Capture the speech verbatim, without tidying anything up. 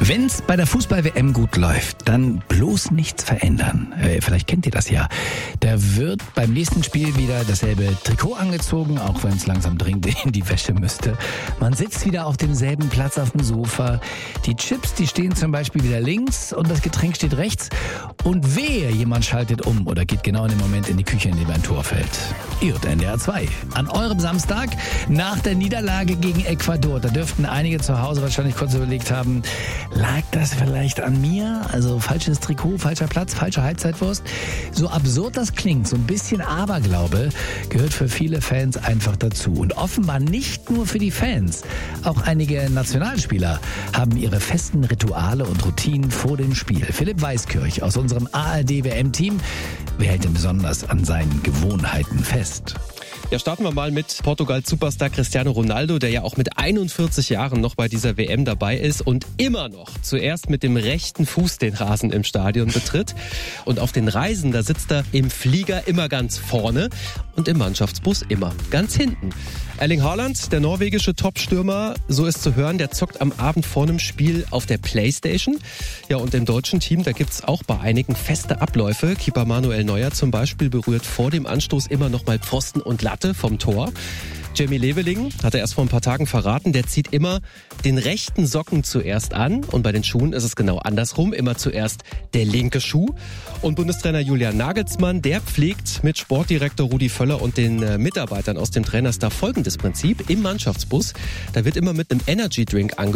Wenn's bei der Fußball-W M gut läuft, dann bloß nichts verändern. Äh, vielleicht kennt ihr das ja. Da wird beim nächsten Spiel wieder dasselbe Trikot angezogen, auch wenn es langsam dringend in die Wäsche müsste. Man sitzt wieder auf demselben Platz auf dem Sofa. Die Chips, die stehen zum Beispiel wieder links und das Getränk steht rechts. Und wehe, jemand schaltet um oder geht genau in dem Moment in die Küche, in dem ein Tor fällt. Irrt N D R zwei. An eurem Samstag nach der Niederlage gegen Ecuador. Da dürften einige zu Hause wahrscheinlich kurz überlegt haben, lag das vielleicht an mir? Also falsches Trikot, falscher Platz, falsche Halbzeitwurst. So absurd das klingt, so ein bisschen Aberglaube gehört für viele Fans einfach dazu. Und offenbar nicht nur für die Fans. Auch einige Nationalspieler haben ihre festen Rituale und Routinen vor dem Spiel. Philipp Weiskirch aus unserem A R D-W M-Team, wer hält denn besonders an seinen Gewohnheiten fest? Ja, starten wir mal mit Portugal-Superstar Cristiano Ronaldo, der ja auch mit einundvierzig Jahren noch bei dieser W M dabei ist und immer noch zuerst mit dem rechten Fuß den Rasen im Stadion betritt. Und auf den Reisen, da sitzt er im Flieger immer ganz vorne und im Mannschaftsbus immer ganz hinten. Erling Haaland, der norwegische Top-Stürmer, so ist zu hören, der zockt am Abend vor einem Spiel auf der Playstation. Ja, und im deutschen Team, da gibt's auch bei einigen feste Abläufe. Keeper Manuel Neuer zum Beispiel berührt vor dem Anstoß immer noch mal Pfosten und Latte vom Tor. Jamie Leveling hat er erst vor ein paar Tagen verraten, der zieht immer den rechten Socken zuerst an und bei den Schuhen ist es genau andersrum, immer zuerst der linke Schuh. Und Bundestrainer Julian Nagelsmann, der pflegt mit Sportdirektor Rudi Völler und den äh, Mitarbeitern aus dem Trainerstab folgendes Prinzip im Mannschaftsbus. Da wird immer mit einem Energy Drink angefangen.